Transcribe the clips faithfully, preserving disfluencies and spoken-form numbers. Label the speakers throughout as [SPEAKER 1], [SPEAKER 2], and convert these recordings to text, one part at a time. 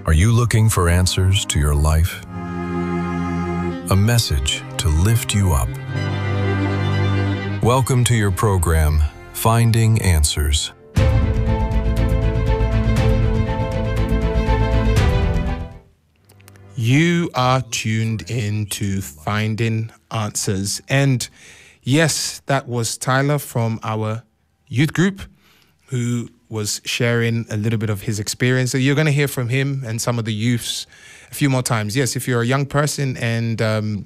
[SPEAKER 1] Are you looking for answers to your life? A message to lift you up. Welcome to your program, Finding Answers.
[SPEAKER 2] You are tuned in to Finding Answers. And yes, that was Tyler from our youth group who was sharing a little bit of his experience. So you're going to hear from him and some of the youths a few more times. Yes, if you're a young person and um,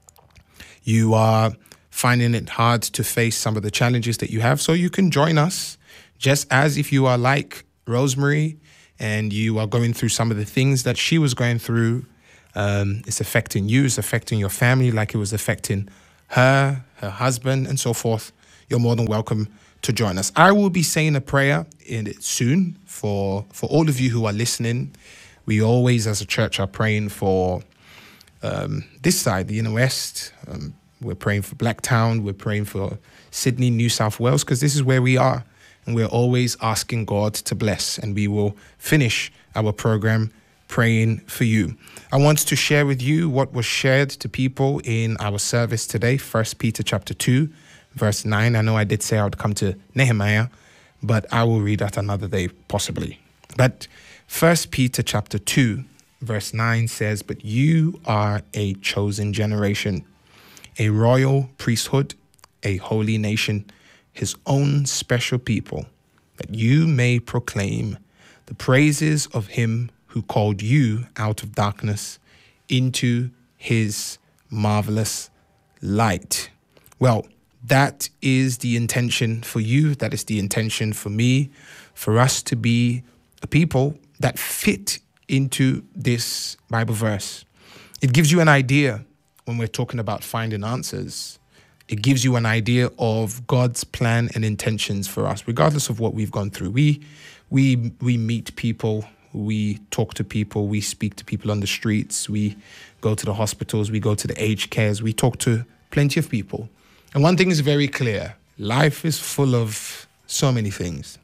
[SPEAKER 2] you are finding it hard to face some of the challenges that you have, so you can join us, just as if you are like Rosemary and you are going through some of the things that she was going through. Um, it's affecting you, it's affecting your family like it was affecting her, her husband, and so forth. You're more than welcome to join us. I will be saying a prayer in it soon for, for all of you who are listening. We always, as a church, are praying for um, this side, the inner west. Um, we're praying for Blacktown. We're praying for Sydney, New South Wales, because this is where we are. And we're always asking God to bless. And we will finish our program praying for you. I want to share with you what was shared to people in our service today, First Peter chapter two, verse nine. I know I did say I would come to Nehemiah, but I will read that another day, possibly. But First Peter chapter two, verse nine says, "But you are a chosen generation, a royal priesthood, a holy nation, his own special people, that you may proclaim the praises of him who called you out of darkness into his marvelous light." Well, that is the intention for you. That is the intention for me, for us to be a people that fit into this Bible verse. It gives you an idea when we're talking about finding answers. It gives you an idea of God's plan and intentions for us, regardless of what we've gone through. We, we, we meet people, we talk to people, we speak to people on the streets, we go to the hospitals, we go to the aged cares, we talk to plenty of people. And one thing is very clear: life is full of so many things.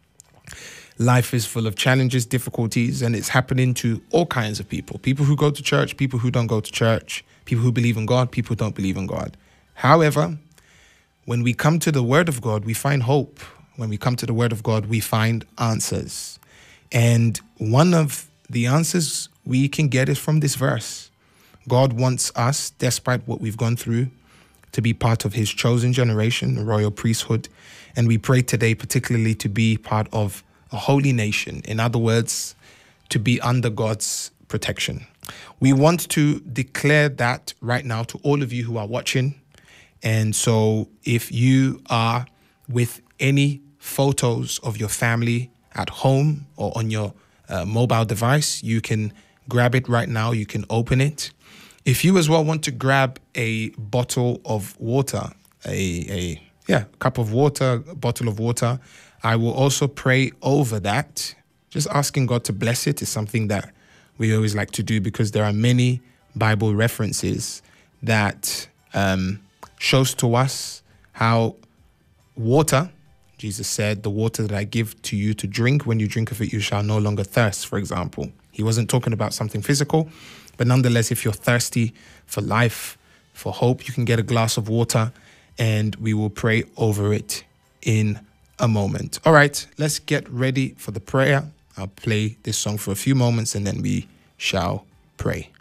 [SPEAKER 2] Life is full of challenges, difficulties, and it's happening to all kinds of people. People who go to church, people who don't go to church, people who believe in God, people who don't believe in God. However, when we come to the Word of God, we find hope. When we come to the Word of God, we find answers. And one of the answers we can get is from this verse. God wants us, despite what we've gone through, to be part of his chosen generation, the royal priesthood. And we pray today particularly to be part of a holy nation. In other words, to be under God's protection. We want to declare that right now to all of you who are watching. And so if you are with any photos of your family at home or on your uh, mobile device, you can grab it right now. You can open it. If you as well want to grab a bottle of water, a, a yeah, cup of water, a bottle of water, I will also pray over that. Just asking God to bless it is something that we always like to do, because there are many Bible references that um, shows to us how water, Jesus said, the water that I give to you to drink, when you drink of it, you shall no longer thirst, for example. He wasn't talking about something physical, but nonetheless, if you're thirsty for life, for hope, you can get a glass of water and we will pray over it in a moment. All right, let's get ready for the prayer. I'll play this song for a few moments and then we shall pray.